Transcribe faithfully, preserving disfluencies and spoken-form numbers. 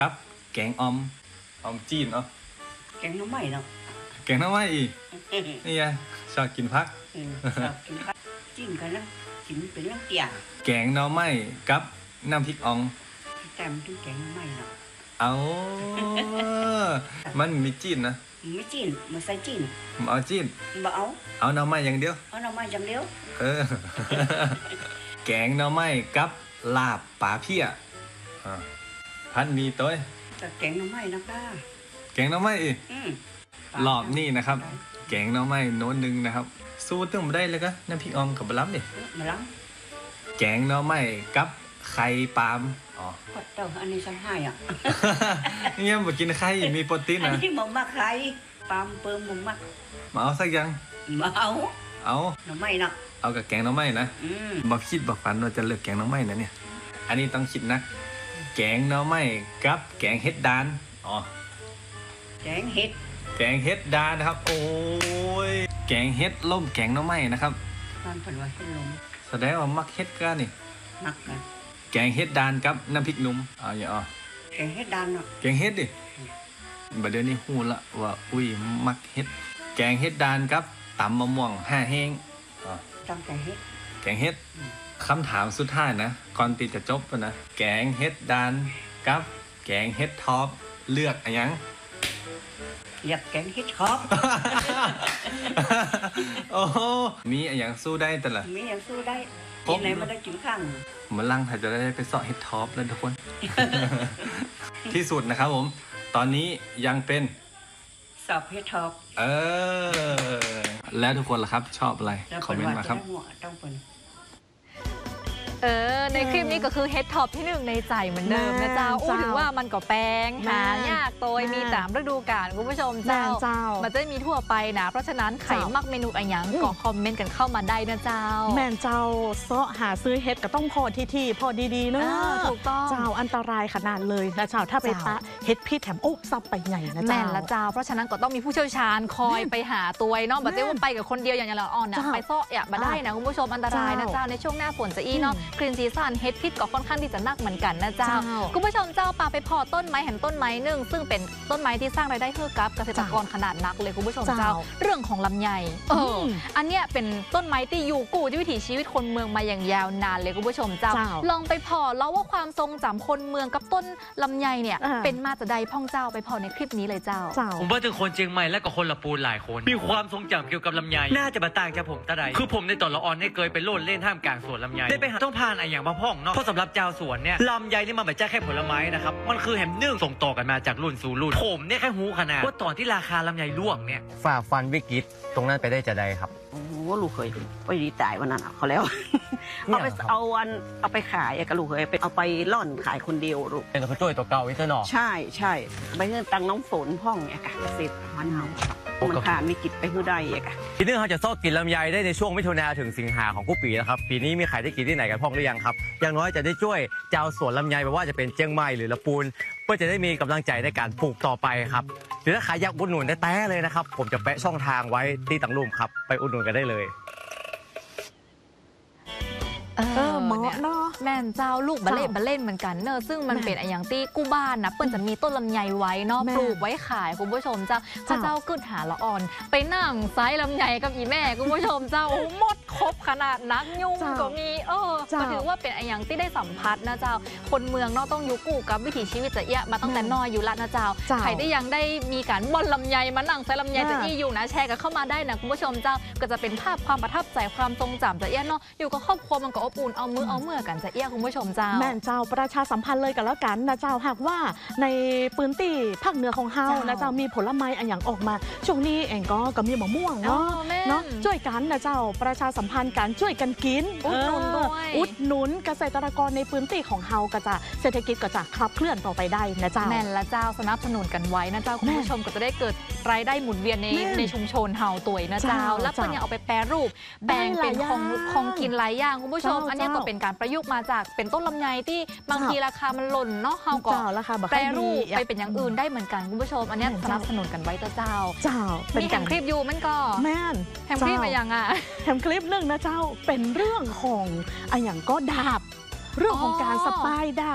ครับแกงออมออมจีนเนาะแกงน้ำไหม้เนาะแกงน้ำไหม้อีกนี่ไงชอบกินพักชอบกินพักจิ้มกันแล้วกินเป็นน้ำเตี้ยแกงน้ำไหม้กับน้ำพริกอ่องแต่มันต้องแกงน้ำไหม้เนาะเอามันมีจีนนะไม่จีนมาใส่จีนเอาจีนบ่เอาเอาน้ำไหม้อย่างเดียวเอาน้ำไหม้อย่างเดียวเออแกงน้ำไหม้กับลาบปลาเพี้ยพันมีตัวแกงน้ำไหม้นะป้าแกงน้ำไหม้อีกรอบนี้นะครับแกงน้ำไหม้โน้นหนึ่งนะครับสู้ตึ้งมาได้เลยก็น้ำพริกอ่องกับบะล้ำดิบะล้ำแกงน้ำไหม้กับไข่ปลาล์มอ๋อก็เต่าอันนี้ฉันให้อ่ะเนี่ยมากินไข่มีโปรตีนนะอันนี้หมกมักไข่ปลาล์มเปิ่มหมกมักมาเอาสักยังมาเอาเอาน้ำไหม้นะเอากับแกงน้ำไหม้นะบอกคิดบอกฝันว่าจะเลือกแกงน้ำไหม้นะเนี่ยอันนี้ต้องคิดนะแกงน้ำไหม้กับแกงเห็ดดานอ๋อแกงเห็ดแกงเห็ดดานนะครับโอ้ยแกงเห็ดล่มแกงน้ำไหม้นะครับตอนผัดว่าเห็ดลมแสดงว่ามักเห็ดกันนี่มักกันแกงเห็ดดานกับน้ำพริกนุ่มอ๋ออย่าอ๋อแกงเห็ดดานเนาะแกงเห็ดดิบัดเดี๋ยวนี้ฮู้ละว่าอุ้ยมักเห็ดแกงเห็ดดานกับตำมะม่วงห้าแห้งอ๋อตำแกงเห็ดแกงเห็ดคำถามสุดท้ายนะก่อนตีจะจบนะแกงเห็ดดานกับแกงเห็ดท็อปเลือกอะไรยังเลือกแกงเห็ดท็อปโอ้มีอะไรยังสู้ได้แต่ละมีอย่างสู้ได้ที่ไหนมาได้กินข้างมาลังถ้าจะได้ไปเสาะเห็ดท็อปแล้วทุกคน ที่สุดนะครับผมตอนนี้ยังเป็นสอบเห็ดท็อปเออแล้วทุกคนล่ะครับชอบอะไรคอมเมนต์มาครับเออในคลิปนี้ก็คือเฮดท็อปที่หนึ่งในใจเหมือนเดิมนะเจ้าอู้ถึงว่ามันก็แปลงหายากโดยมีตามฤดูกาลคุณผู้ชมเจ้ามันจะมีทั่วไปนะเพราะฉะนั้นใครมักเมนูอะไรอย่างก็คอมเมนต์กันเข้ามาได้นะเจ้าแม่นเจ้าเสาะหาซื้อเห็ดก็ต้องพอที่ที่พอดีๆเนอะถูกต้องเจ้าอันตรายขนาดเลยนะเจ้าถ้าไปปะเห็ดพี่แถมโอ้ซับไปใหญ่นะเจ้าแม่นละเจ้าเพราะฉะนั้นก็ต้องมีผู้เชี่ยวชาญคอยไปหาตัวเนาะแบบที่ว่าไปกับคนเดียวอย่างเราอ่อนนะไปเสาะอย่ามาได้นะคุณผู้ชมอันตรายนะเจ้าในช่วงหน้าฝนจะอีเนาะคลีนซีซั่นเห็ดพิษก็ค่อนข้างที่จะนักเหมือนกันนะเจ้าคุณผู้ชมเจ้าปาไปพอต้นไม้เห็นต้นไม้หนึ่งซึ่งเป็นต้นไม้ที่สร้างรายได้เพื่อกับเกษตรกรขนาดนักเลยคุณผู้ชมเจ้าเรื่องของลำไยเอออันเนี้ยเป็นต้นไม้ที่อยู่กู้ที่วิถีชีวิตคนเมืองมาอย่างยาวนานเลยคุณผู้ชมเจ้าลองไปพอแล้วว่าความทรงจำคนเมืองกับต้นลำไยเนี่ยเป็นมาจากใดพ่องเจ้าไปพอในคลิปนี้เลยเจ้าผมว่าถึงคนเชียงใหม่และก็คนละปูนหลายคนมีความทรงจำเกี่ยวกับลำไยน่าจะมาต่างจากผมตาใดคือผมในตอนละออนได้เคยไปโลดเล่นท่ามกลางสวนลำไยได้ไปหาต้องผ่านอะไรอย่างมาพ่องเนาะเพราะสำหรับเจ้าสวนเนี่ยลำไยนี่มันไม่ใช่แค่ผลไม้นะครับมันคือแหมเนื่องส่งต่อกันมาจากรุ่นสู่รุ่นผมเนี่ยแค่หูขนาดว่าตอนที่ราคาลำไยร่วงเนี่ยฝ่าฟันวิกฤตตรงนั้นไปได้จะได้ครับโอ้โหลูกเคยไปดีตายวันนั้นเขาแล้วเอาไปเอาวันเอาไปขายกับลูกเคยไปเอาไปล่อนขายคนเดียวลูกเป็นตัวช่วยตัวเก่าวิเศษหนอใช่ใช่ไปเงินตังน้องฝนพ่องเนี่ยค่ะเสร็จมันเฮามันผ่านมีกิจไปคือได้เอกทีนี้เขาจะซอกกินลำไยได้ในช่วงมิถุนาถึงสิงหาของทุกปีนะครับปีนี้มีใครได้กินที่ไหนกันพ่องหรือยังครับอย่างน้อยจะได้ช่วยเจ้าสวนลำไยไม่ว่าจะเป็นเชียงใหม่หรือละปูนเพื่อจะได้มีกำลังใจในการปลูกต่อไปครับหรือถ้าใครอยากอุดหนุนได้แต้เลยนะครับผมจะแปะช่องทางไว้ที่ต่างรูมครับไปอุดหนุนกันได้เลยเออเหมาะเนาะแม่นเจ้าลูกบะเล่บะเล่นเหมือนกันเนอะซึ่งมันเป็นอย่างที่กู้บ้านนะเปิ้ลจะมีต้นลำไยไว้เนาะปลูกไว้ขายคุณผู้ชมเจ้าพระเจ้าขึ้นหาละอ่อนไปนั่งไซส์ลำไยกับอีแม่คุณผู้ชมเจ้าหมดครบขนาดนักยุ่งก็มีเออก็ถือว่าเป็นอย่างที่ได้สัมผัสนะเจ้าคนเมืองเนาะต้องยุกู้กับวิถีชีวิตจะเอี้ยมาตั้งแต่น้อยอยู่ละนะเจ้าใครได้ยังได้มีการบ่อนลำไยมานั่งไซส์ลำไยจะอี้อยู่นะแชร์กันเข้ามาได้นะคุณผู้ชมเจ้าก็จะเป็นภาพความประทับใจความทรงจำจะเอี้ยเนาะอยู่กับครอบครัวมันก็อบอุ่นเอามือเอาเมื่อกันจะเอี้ยคุณผู้ชมเจ้าแม่เจ้าประชาสัมพันธ์เลยกันแล้วกันนะเจ้าหากว่าในพื้นที่ภาคเหนือของเฮานะเจ้ามีผลไม้อันอย่างออกมาช่วงนี้เองก็ก็มีมะม่วงเนาะเนาะช่วยกันนะเจ้าประชาสัมพันธ์กันช่วยกันกินอุดหนุนด้วยอุดหนุนเกษตรกรในพื้นที่ของเฮาก็จะเศรษฐกิจก็จะขับเคลื่อนต่อไปได้นะเจ้าแม่ละเจ้าสนับสนุนกันไว้นะเจ้าคุณผู้ชมก็จะได้เกิดรายได้หมุนเวียนในในชุมชนเฮาตัวนะเจ้าแล้วก็ยังเอาไปแปรรูปแปลงเป็นของของกินหลายอย่างคุณผู้ชมอันนี้ก็เป็นการประยุกต์มาจากเป็นต้นลำไยที่บางทีราคามันหล่นเนาะเฮาก็แปรรูปไปเป็นอย่างอื่นได้เหมือนกันคุณผู้ชมอันนี้สนับสนุนกันไว้เจ้าเจ้ามีแถมคลิปอยู่มันก็แม่นแถมคลิปมาอย่างอ่ะแถมคลิปหนึ่งนะเจ้าเป็นเรื่องของอันอย่างก็ดาบเรื่องของการสปายดาบ